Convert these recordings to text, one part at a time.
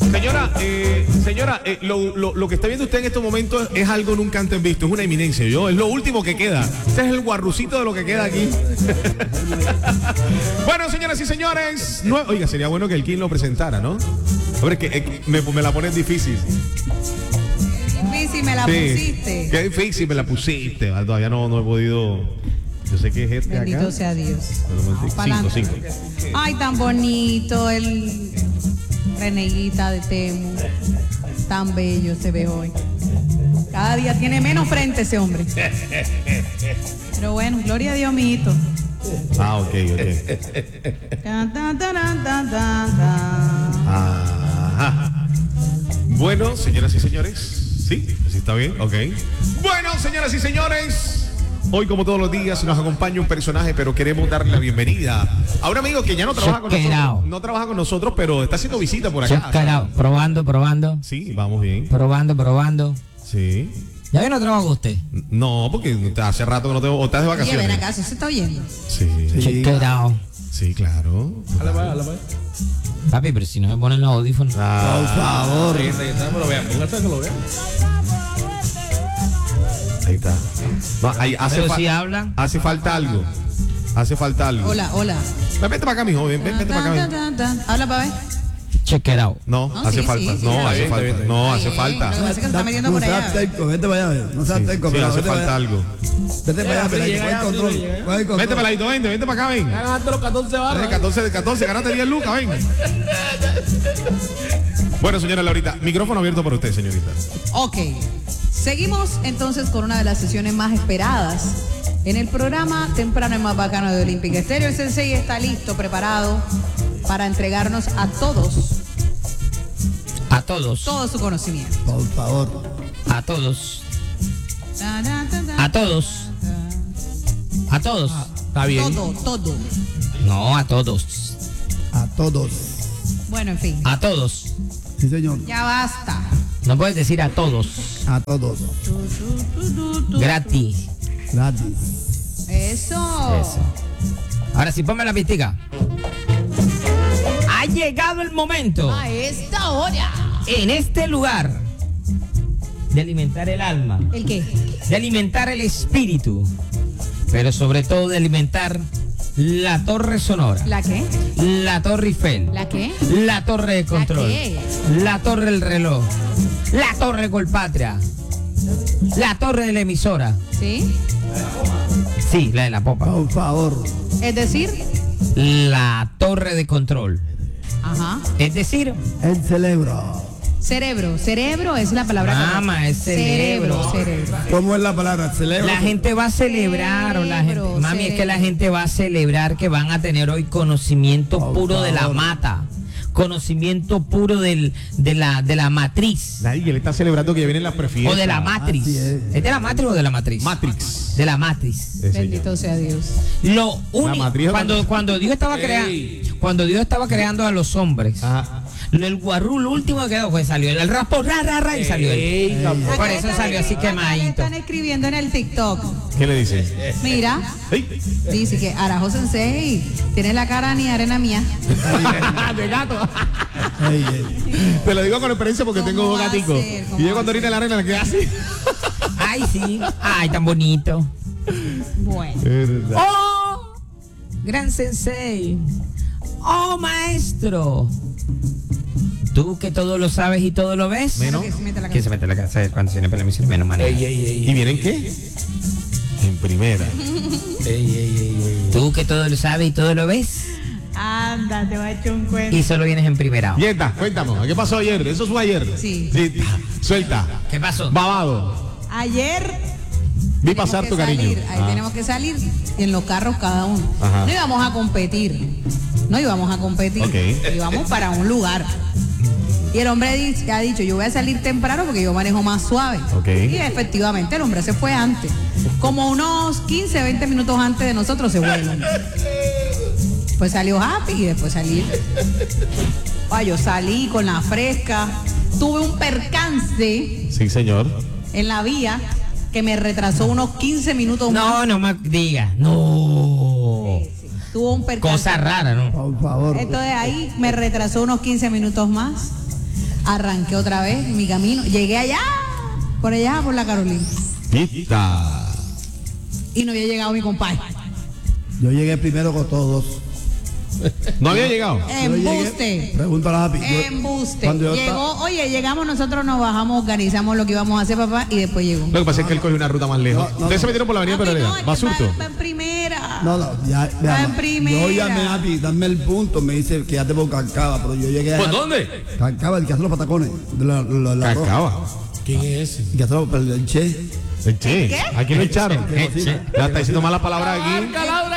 Señora, lo que está viendo usted en estos momentos es algo nunca antes visto, es una eminencia, es lo último que queda. Este es el guarrucito de lo que queda aquí. Bueno, señoras y señores, oiga, sería bueno que el King lo presentara, ¿no? Hombre, que me la pones difícil. Difícil me la pusiste. Qué difícil me la pusiste. Todavía no he podido. Yo sé que es este. Bendito acá. sea Dios. 5. Ay, tan bonito el reneguita de Temu. Tan bello se ve hoy. Cada día tiene menos frente ese hombre. Pero bueno, gloria a Dios, mijito. Ah, ok. Ajá. Bueno, señoras y señores. Sí, así está bien, ok. Bueno, señoras y señores, hoy como todos los días nos acompaña un personaje, pero queremos darle la bienvenida a un amigo que ya no trabaja con nosotros. No trabaja con nosotros, pero está haciendo visita por acá. Probando. Sí, vamos bien. Probando. Sí. ¿Ya no trabaja con usted? No, porque hace rato que no tengo. ¿O estás de vacaciones? Oye, ven acá, ¿se está oyendo? Sí. Sí, claro. Papi, pero si no me ponen los audífonos. Por favor. Ahí está. No, ahí si hablan. Hace falta algo. Hola. Vente para acá, mijo. Vente para acá. Habla para ver. Check it out. No, hace falta. Hace falta. No, hace falta. No se está metiendo por allá. Vete para allá. No seas terco. Sí, hace falta algo. Vete para allá, peladito. Vete, peladito, vente para acá, ven. Ganaste los 14 barras. 14, ganaste 10 lucas, ven. Bueno, señora Laurita, micrófono abierto para usted, señorita. Ok. Seguimos entonces con una de las sesiones más esperadas en el programa temprano y más bacano de Olímpica Estéreo. El Sensei está listo, preparado para entregarnos a todos todo su conocimiento. Por favor. A todos. Está bien. Todo. No, a todos. A todos. Bueno, en fin. A todos. Sí, señor. Ya basta. No puedes decir a todos. A todos. Gratis. Eso. Ahora sí, ponme la pistica. Ha llegado el momento. A esta hora. En este lugar. De alimentar el alma. ¿El qué? De alimentar el espíritu. Pero sobre todo de alimentar la torre sonora. ¿La qué? La torre Eiffel. ¿La qué? La torre de control. ¿La qué? La torre del reloj. La torre Colpatria. La torre de la emisora. ¿Sí? Sí, la de la popa. Por favor. Es decir. La torre de control. Ajá. Es decir. El cerebro. Cerebro es la palabra. Mamá, es cerebro. ¿Cómo es la palabra? Cerebro. La gente va a celebrar, o la gente, mami, es que la gente va a celebrar que van a tener hoy conocimiento puro de la mata, conocimiento puro de la matriz. Nadie le está celebrando que ya vienen las prefiestas. O de la matriz. ¿Es de la matriz o de la matriz? Matrix. De la matriz. Bendito sea Dios. Lo único, cuando Dios estaba creando a los hombres. Ajá. El guarrú, lo último que quedó fue salió el raspo, y salió él. Por eso salió así quemadito. Están escribiendo en el TikTok. ¿Qué le dice? Mira, dice que Arajo Sensei tiene la cara ni arena mía. De gato. Te lo digo con experiencia porque tengo dos gaticos. Y yo cuando orina la arena me quedé así. Ay, sí. Ay, tan bonito. Bueno. ¡Oh! Gran Sensei. ¡Oh, maestro! Tú que todo lo sabes y todo lo ves. Menos. ¿Quién se mete en la casa cuando tiene televisión? Menos manera. ¿Y vienen qué? En primera. Tú que todo lo sabes y todo lo ves. Anda, te voy a echar un cuento. Y solo vienes en primera. Yeta, cuéntanos, ¿qué pasó ayer? Eso fue ayer. Sí. Suelta. ¿Qué pasó? Babado. Ayer Vi pasar tu cariño. Ahí tenemos que salir en los carros cada uno. Ajá. No íbamos a competir. Ok. Íbamos para un lugar. Y el hombre ha dicho, yo voy a salir temprano porque yo manejo más suave. Ok. Y efectivamente el hombre se fue antes. Como unos 15, 20 minutos antes de nosotros se vuelven. Pues salió happy y después salí. Ay, yo salí con la fresca. Tuve un percance. Sí, señor. En la vía que me retrasó unos 15 minutos más. No, no me digas. No. Sí. Tuvo un percance. Cosa rara, ¿no? Por favor. Entonces ahí me retrasó unos 15 minutos más. Arranqué otra vez mi camino. Llegué allá, por la Carolina. Quita. Y no había llegado mi compadre. Yo llegué primero con todos. ¿No había llegado? Embuste. Pregúntale a Happy. Embuste. Llegamos, nosotros nos bajamos, organizamos lo que íbamos a hacer, papá, y después llegó. Lo que pasa es que él cogió una ruta más lejos. Ustedes se metieron por la avenida Pereira. Basurto. Va en primera. No, ya. Va en primera. Yo llamé a Happy, dame el punto. Me dice que ya te por Cancaba, pero yo llegué a. ¿Por dónde? Cancaba, el que hace los patacones. La Cacaba. ¿Quién es ese? El que hace el Che. El Che. ¿Qué? Aquí lo echaron. Sí. Ya está diciendo malas palabras aquí.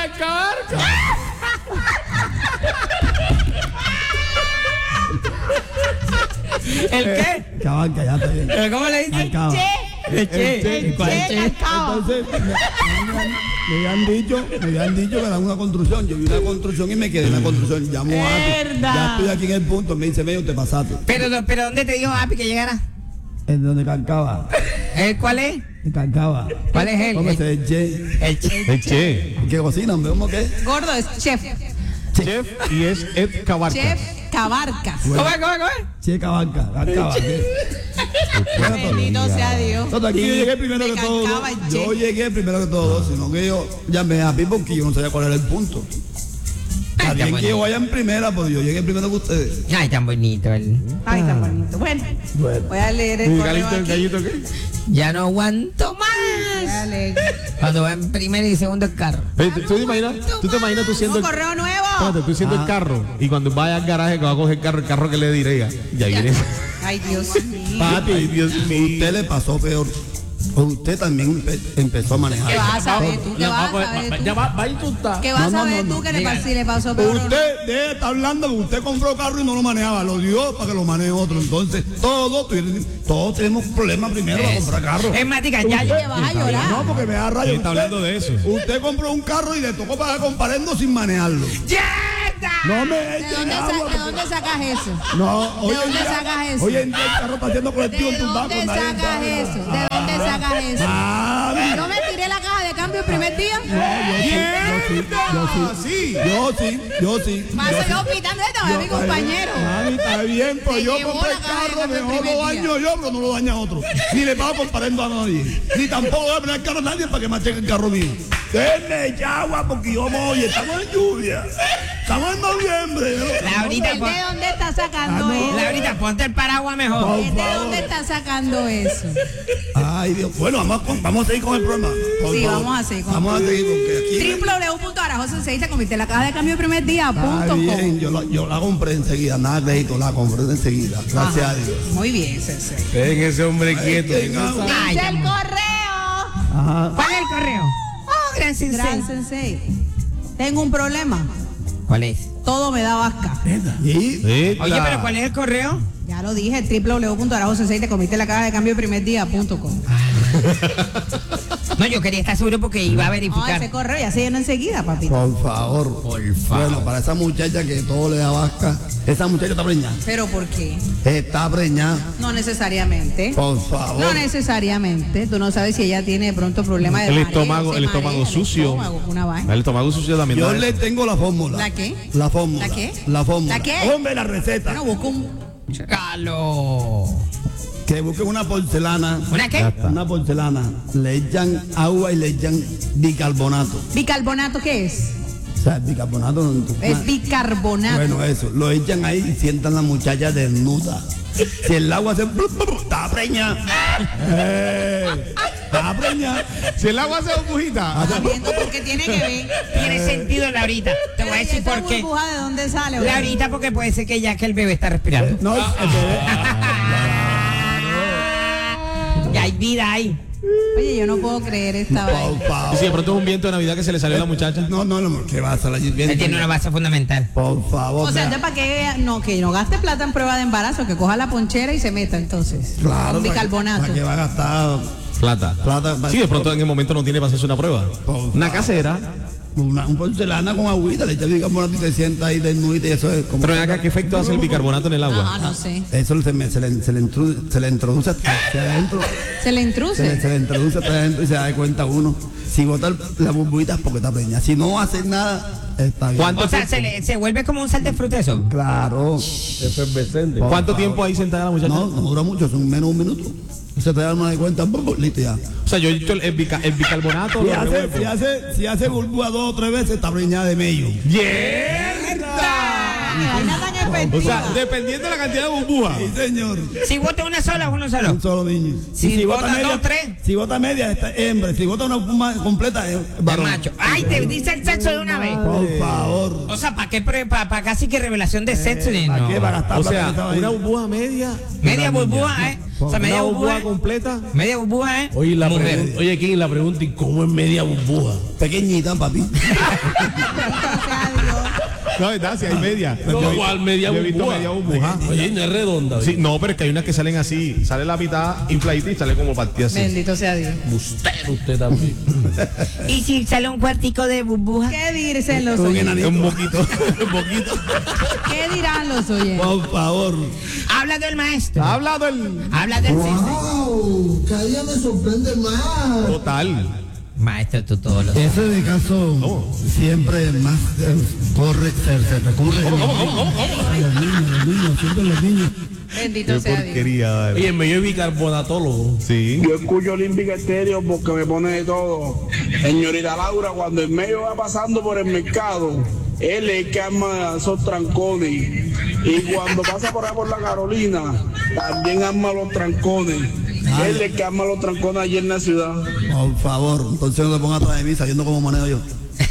¿El qué? Cabanca, ya está bien. ¿Cómo le dicen? Cancaba. El Che. ¿Cuál es Che? Entonces, me habían dicho que era una construcción. Yo vi una construcción y me quedé en la construcción. Llamo a Happy. Verdad. Ya estoy aquí en el punto. Me dice, medio te pasaste. Pero ¿dónde te dijo Happy que llegara? En donde Cancaba. ¿Cuál es? En Cancaba. ¿Cuál es él? ¿Cómo se el Che? El Che. El Che. ¿Qué cocina, hombre? ¿Cómo que? Gordo es chef. Chef y es Ed Cabarca. Chef Cabarcas. ¿Cómo es? Che Cabanca. Cancaba. Bendito sea Dios. Entonces, aquí yo llegué primero Me que todo. cancaba el Che. Yo llegué primero que todo, sino que yo llamé a Happy porque yo no sabía cuál era el punto. Está bien que yo vaya en primera, pero yo llegué primero que ustedes. Ay, tan bonito él. Ay, tan bonito. Bueno, voy a leer el correo ¿El aquí. gallito qué? Ya no aguanto Voy a más. leer. Cuando va en primero y segundo el carro. ¿Tú te imaginas tú siendo Un correo nuevo. espérate, tú siendo el carro y cuando vaya al garaje que va a coger el carro que le diré ya viene. Ay, Dios mío. Papi, Ay, Dios mío. usted le pasó peor. Usted también empezó a manejar. ¿Qué vas a saber tú? ¿Qué vas a saber tú? Ya va a insultar. ¿Qué vas a No, no, saber no, tú no. que si le pasó peor? Usted debe estar hablando que usted compró carro y no lo manejaba, lo dio para que lo maneje otro. Entonces, todos tenemos problemas primero para comprar carro. Es más, diga, ya, Te vas a llorar. No, porque me da rayo. Él está hablando de eso. Usted compró un carro y le tocó pagar comparendo sin manejarlo. ¡Ya! No me ¿De echen dónde, agua. ¿De dónde sacas eso? No, ¿De dónde sacas eso? Oye, el carro está haciendo colectivo ¿De en tu banco. dónde sacas eso? ¿De dónde sacas eso? Ah, ¿No me tiré la caja de cambio el primer día? Yo sí. Paso yo pitando esto a mi compañero. Mami, está bien, pero Se yo llevó compré la el caja de carro, cambio el mejor primer lo daño yo, pero no lo daña otro. Ni le pago comparendo a nadie. Ni tampoco voy a poner el carro a nadie para que macheque el carro mío. Denme agua porque yo voy, estamos en lluvia. Estamos en noviembre. Laurita, ¿De dónde está sacando eso? Laurita, ponte el paraguas mejor. ¿De dónde está sacando eso? Ay, Dios. Bueno, vamos a seguir con el programa. Por Sí, favor. vamos a seguir con Vamos a seguir porque aquí. www.arajosenseis se convierte en la caja de cambio el primer día. Está bien, .com. yo la compré enseguida, nada de crédito, la compré enseguida. Gracias a Dios. Muy bien, Sensei. Dejen ese hombre quieto. Ay, Dice el amor. correo. Ajá. ¿Cuál es el correo? Oh, gran sensei. Gran Sensei. Tengo un problema. ¿Cuál es? Todo me da vasca. Y Oye, pero ¿cuál es el correo? Ya lo dije, www.arajosenseis te convierte en la caja de cambio el primer día.com. No, yo quería estar seguro porque iba a No, verificar. ese correo ya se llenó enseguida, papito. por favor. Bueno, para esa muchacha que todo le da vasca, esa muchacha está preñada. ¿Pero por qué? Está preñada. No necesariamente. Por favor. No necesariamente. Tú no sabes si ella tiene de pronto problemas de El mareo, estómago, se el marea, estómago sucio. estómago, una vaina. El estómago sucio también. Yo da le eso. tengo la fórmula. ¿La qué? La fórmula. ¿La qué? La fórmula. ¿La qué? Hombre, la receta. Bueno, busca un... Calo. Que busquen una porcelana. ¿Una qué? Una porcelana. Le echan agua y le echan bicarbonato. ¿Bicarbonato qué es? O sea, el bicarbonato. Es bicarbonato. Bueno, eso. Lo echan ahí y sientan la muchacha desnuda. Si el agua hace... Está preñada. Está preñada. Si el agua hace burbujita. Sabiendo por qué tiene que ver. Tiene sentido, Laurita. Te voy a Pero, ¿y decir esa por qué. burbuja de dónde sale? oye? Laurita, porque puede ser que ya que el bebé está respirando. No, el bebé. Y hay vida ahí. Oye, yo no puedo creer esta vaina. Por Y favor. si de pronto es un viento de Navidad que se le salió a la muchacha. No, ¿qué va a hacer allí? Él tiene una base fundamental. Por favor. O sea, vea. entonces para que no gaste plata en prueba de embarazo, que coja la ponchera y se meta entonces. Claro. Con bicarbonato. ¿Para qué va a gastar Plata. plata? Sí, de pronto en el momento no tiene para hacerse una prueba. Por Una favor. casera. un porcelana con agüita, le echas bicarbonato y te sientas ahí desnudita y eso es como... Pero acá, ¿qué efecto hace el bicarbonato en el agua? Ajá, no sé. Eso se le introduce hacia adentro. ¿Se le intruce? Se le introduce hasta adentro y se da cuenta uno. Si bota la burbujita es porque está preñada. Si no hace nada, está bien. ¿Cuánto O sea, tiempo? se vuelve como un sal de fruta eso. Claro. Efervescente. ¿Cuánto tiempo ahí sentada la muchacha? No dura mucho, son menos de un minuto. Se te da una de cuenta, listo ya. O sea, yo he dicho el bicarbonato. Si lo hace, revuelvo. si hace burbuja 2 o 3 veces, está preñada de medio. Ay, nada tan O efectiva. sea, dependiendo de la cantidad de burbujas. Sí, señor. Si bota una sola, uno solo. Un solo niño. Si Y bota media, 2, 3. Si bota media, está hembra. Si bota una puma completa, es De varón. macho. Ay, te dice el sexo de una vez. Por favor. O sea, ¿para qué? Para casi que revelación de sexo. ¿Para No. qué? Para gastar O plata sea, que estaba ahí. una burbuja media. Media burbuja, ¿eh? O sea, media Una burbuja burbuja. completa. Media burbuja, ¿eh? Oye, Mujer. oye, King, la pregunta, ¿y cómo es media burbuja? Pequeñita, papi. No, es verdad, si hay media. ¿Cuál media Yo he visto burbuja? media burbuja. Oye, no es redonda. Sí, no, pero es que hay unas que salen así. Sale la mitad infladita y sale como partida así. Bendito sea Dios. Usted también. ¿Y si sale un cuartico de burbuja? ¿Qué dicen los Un oyentes? enanito. Un poquito, un poquito. ¿Qué dirán los oyentes? Por favor. Habla del maestro. Ha hablado el Habla del ¡Wow! Cada día me sorprende más. total. maestro, tú todos los. Ese de caso siempre más se recurre a los niños, siempre los niños. Bendito Qué sea Dios. porquería, vale. Oye, me yo bicarbonatólogo. Sí. Yo escucho Olímpica Estéreo porque me pone de todo. Señorita Laura, cuando el medio va pasando por el mercado, él es el que arma esos trancones. Y cuando pasa por ahí por la Carolina, también arma los trancones. Él es el que arma los trancones allí en la ciudad. Por favor, entonces no te pongas atrás de mí sabiendo cómo manejo yo.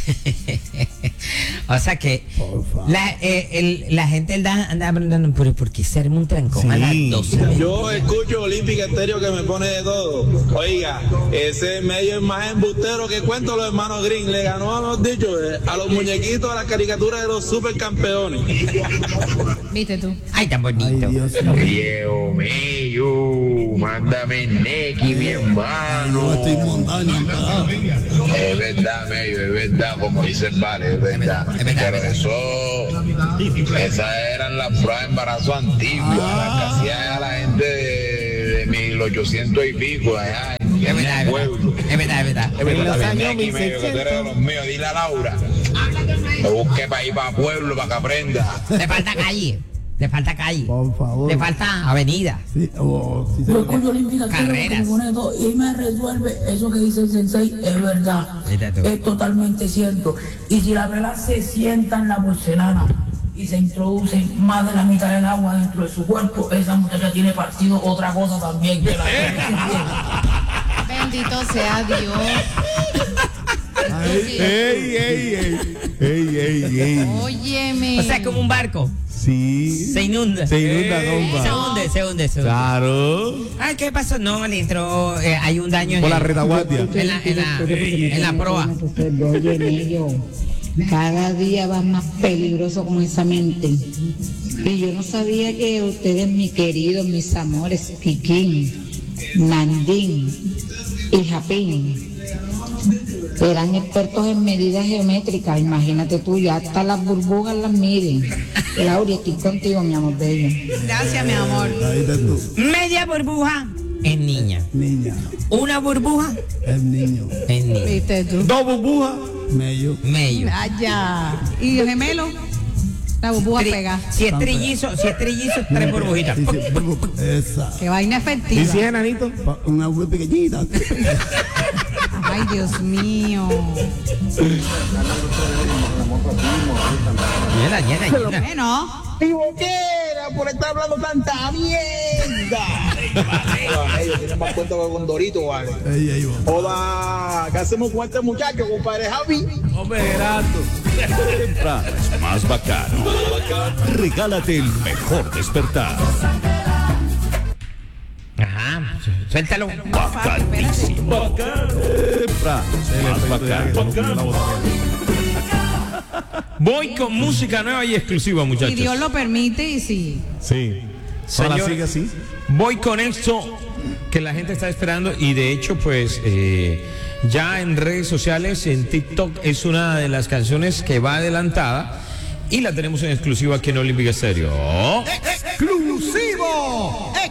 O sea que Por favor. la gente anda hablando, pero ¿por qué se arma un trancón a las Sí. 12? Yo escucho Olímpica Estéreo que me pone de todo. Oiga, ese medio es más embustero que cuento los hermanos Green. Le ganó, hemos dicho, a los muñequitos, a las caricaturas de los supercampeones. ¿Viste tú? Ay, tan Ay, bonito. Dios mío. Viejo mío, mándame Neki, mi hermano. No estoy montando. Es verdad, medio, es verdad, como dice el Vale, es verdad. Es verdad, Pero es eso, esas eran las pruebas de embarazo antiguas, las que hacía la gente de 1800 y pico, allá en Es verdad, el pueblo. es verdad, es verdad. Es verdad, los años Neki, medio, que tú eres de los míos, dile a Laura. Me busque para ir para pueblo, para que aprenda. Le falta calle. Le falta calle. Por favor. Le falta avenida. Sí, sí, Yo escucho Olímpica Estéreo porque Carreras. me pone de todo y me resuelve eso que dice el sensei, es verdad. Mira tú. Es totalmente cierto. Y si la vela se sienta en la porcelana y se introduce más de la mitad del agua dentro de su cuerpo, esa muchacha tiene partido otra cosa también. Que la Bendito sea Dios. Ey. Óyeme. O sea, como un barco. Sí. Se inunda. Se inunda, Se compa. hunde, se hunde, se hunde. Claro. Ay, ¿qué pasó? No, le entró, hay un daño Por la en retaguardia. la proa. Oye, Mello, cada día va más peligroso con esa mente. Y yo no sabía que ustedes, mis queridos, mis amores, Piquín, Mandín y Japín, eran expertos en medidas geométricas. Imagínate tú, ya hasta las burbujas las miden. Laura, estoy contigo, mi amor bello. Gracias, mi amor. Ahí estás tú, Media burbuja es niña. niña. Una burbuja El niño. es niña. ¿Viste tú? Dos burbujas. Medio. Medio. Vaya. ¿Y el gemelo? La burbuja pega. Si es trillizo, tres burbujitas. Sí, sí, esa. Qué vaina ¿Y si efectiva. es enanito? Una burbuja pequeñita. Ay, Dios mío. Llena. Bueno. ¡Tiboquera por estar hablando tanta mierda! Ellos tienen más cuenta que con Dorito, vale. Ahí va. Hola, ¿qué hacemos con este muchacho, compadre Javi? Hombre, Gerardo. Es más bacano. Regálate el mejor despertar. Ajá, suéltalo. Bacanísimo. Más bacano. Voy con música nueva y exclusiva, Si muchachos. Dios lo permite y si. Sí. Ahora Señor, sigue así. voy con esto que la gente está esperando y de hecho pues ya en redes sociales, en TikTok es una de las canciones que va adelantada y la tenemos en exclusiva aquí en Olímpica Estéreo. ¡Exclusivo!